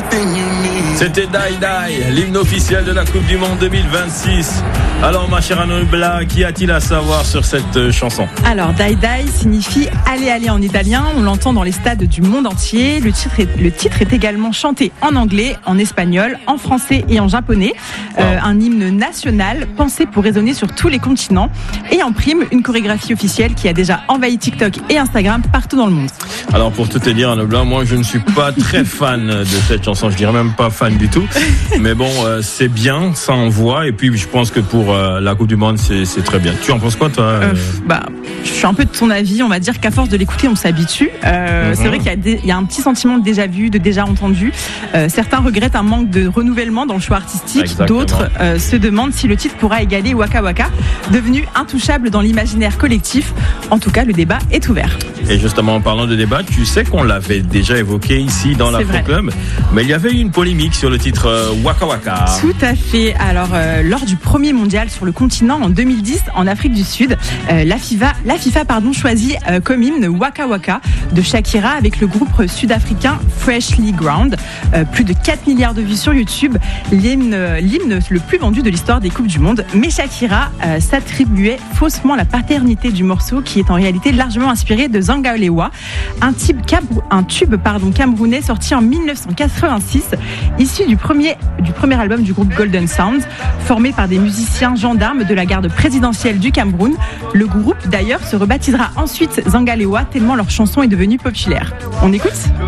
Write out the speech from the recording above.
C'était Die Die, l'hymne officiel de la Coupe du Monde 2026. Alors ma chère Anobla, qu'y a-t-il à savoir sur cette chanson? Alors Die Die signifie Allez Allez en italien, on l'entend dans les stades du monde entier. Le titre est également chanté en anglais, en espagnol, en français et en japonais. Un hymne national pensé pour résonner sur tous les continents. Et en prime, une chorégraphie officielle qui a déjà envahi TikTok et Instagram partout dans le monde. Alors pour tout te dire Anobla, moi je ne suis pas très fan de cette chanson, je dirais même pas fan du tout. Mais bon, c'est bien, ça envoie. Et puis je pense que pour la Coupe du Monde, c'est très bien. Tu en penses quoi toi Je suis un peu de ton avis, on va dire qu'à force de l'écouter, on s'habitue. C'est vrai qu'il y a un petit sentiment de déjà vu, de déjà entendu. Certains regrettent un manque de renouvellement dans le choix artistique. Exactement. D'autres se demandent si le titre pourra égaler Waka Waka, devenu intouchable dans l'imaginaire collectif. En tout cas, le débat est ouvert. Et justement, en parlant de débat, tu sais qu'on l'avait déjà évoqué ici dans l'Afro Club, mais il y avait eu une polémique sur le titre Waka Waka. Tout à fait. Alors, lors du premier mondial sur le continent en 2010, en Afrique du Sud, la FIFA choisit comme hymne Waka Waka de Shakira avec le groupe sud-africain Freshly Ground. Plus de 4 milliards de vues sur YouTube, l'hymne le plus vendu de l'histoire des Coupes du Monde. Mais Shakira s'attribuait faussement la paternité du morceau qui est en réalité largement inspiré de Zangalewa, un tube camerounais sorti en 1986, issu du premier album du groupe Golden Sound, formé par des musiciens gendarmes de la garde présidentielle du Cameroun. Le groupe d'ailleurs se rebaptisera ensuite Zangalewa tellement leur chanson est devenue populaire. On écoute ?